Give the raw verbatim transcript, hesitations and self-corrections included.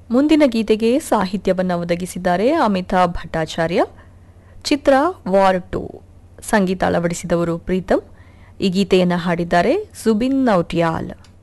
ಮುಂದಿನ ಗೀತೆಗೆ ಸಾಹಿತ್ಯವನ್ನು ಒದಗಿಸಿದ್ದಾರೆ ಅಮಿತಾಬ್ ಭಟ್ಟಾಚಾರ್ಯ. ಚಿತ್ರ ವಾರ್ ಟು. ಸಂಗೀತ ಅಳವಡಿಸಿದವರು ಪ್ರೀತಮ್. ಈ ಗೀತೆಯನ್ನು ಹಾಡಿದ್ದಾರೆ ಜುಬಿನ್ ನೌಟಿಯಾಲ್.